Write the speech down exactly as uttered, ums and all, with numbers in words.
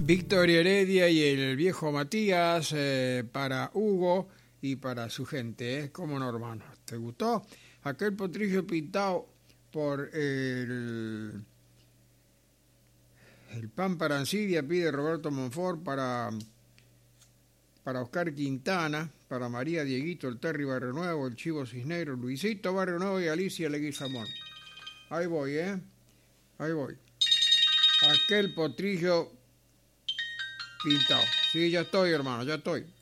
Víctor Heredia y el viejo Matías, eh, para Hugo y para su gente, ¿eh? ¿Cómo no, hermano? ¿Te gustó? Aquel potrillo pintado por el, el pan para Ancidia, pide Roberto Monfort para, para Oscar Quintana, para María Dieguito, el Terry Barrio Nuevo, el Chivo Cisneros, Luisito Barrio Nuevo y Alicia Leguizamón. Ahí voy, ¿eh? Ahí voy. Aquel potrillo pintado. Sí, ya estoy, hermano, ya estoy.